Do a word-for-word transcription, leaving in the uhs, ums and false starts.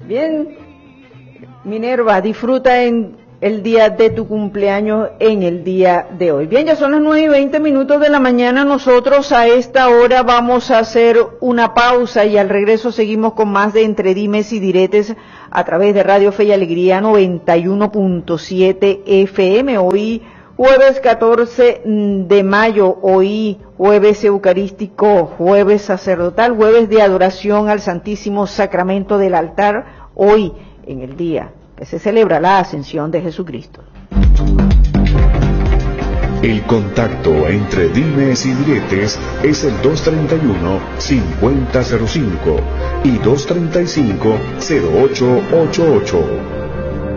Bien, Minerva, disfruta en el día de tu cumpleaños en el día de hoy. Bien, ya son las nueve y veinte minutos de la mañana. Nosotros a esta hora vamos a hacer una pausa y al regreso seguimos con más de Entre Dimes y Diretes a través de Radio Fe y Alegría noventa y uno punto siete F M. Hoy jueves catorce de mayo, hoy jueves eucarístico, jueves sacerdotal, jueves de adoración al Santísimo Sacramento del altar, hoy en el día que se celebra la ascensión de Jesucristo. El contacto entre dimes y diretes es el dos treinta y uno, cincuenta cero cinco y dos treinta y cinco, cero ocho ochenta y ocho.